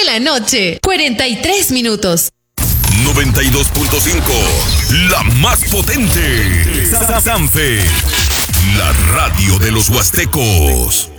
la noche, 43 minutos. 92.5, la más potente. Sanfe, la radio de los huastecos.